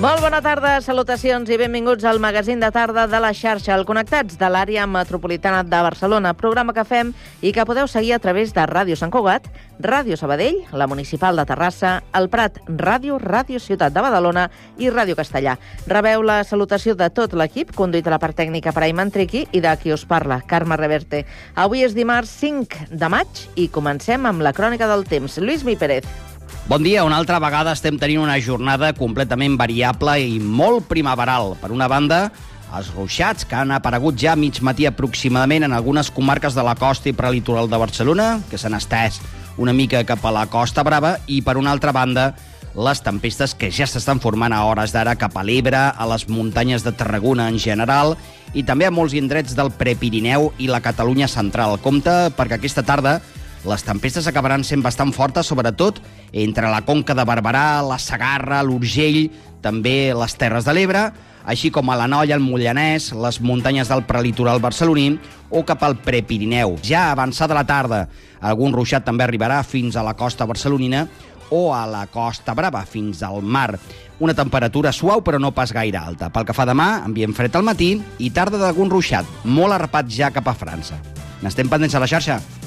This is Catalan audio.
Molt bona tarda, salutacions i benvinguts al magazín de tarda de la xarxa, el Connectats de l'àrea metropolitana de Barcelona, programa que fem i que podeu seguir a través de Ràdio Sant Cugat, Ràdio Sabadell, la Municipal de Terrassa, el Prat Ràdio, Ràdio Ciutat de Badalona i Ràdio Castellà. Rebeu la salutació de tot l'equip, conduït a la part tècnica per Ayman Triqui i de qui us parla, Carme Reverte. Avui és dimarts 5 de maig i comencem amb la crònica del temps. Lluís Mi Pérez. Bon dia. Una altra vegada estem tenint una jornada completament variable i molt primaveral. Per una banda, els ruixats que han aparegut ja a mig matí aproximadament en algunes comarques de la costa i prelitoral de Barcelona, que s'han estès una mica cap a la Costa Brava, i per una altra banda, les tempestes que ja s'estan formant a hores d'ara cap a l'Ebre, a les muntanyes de Tarragona en general, i també a molts indrets del Prepirineu i la Catalunya central. Compte, perquè aquesta tarda les tempestes acabaran sent bastant fortes, sobretot entre la Conca de Barberà, la Segarra, l'Urgell, també les Terres de l'Ebre, així com a l'Anoia, el Mollanès, les muntanyes del prelitoral barceloní o cap al Prepirineu. Ja avançada la tarda, algun ruixat també arribarà fins a la costa barcelonina o a la Costa Brava, fins al mar. Una temperatura suau però no pas gaire alta. Pel que fa demà, ambient fred al matí i tarda d'algun ruixat, molt arrepat ja cap a França. N'estem pendents a la xarxa.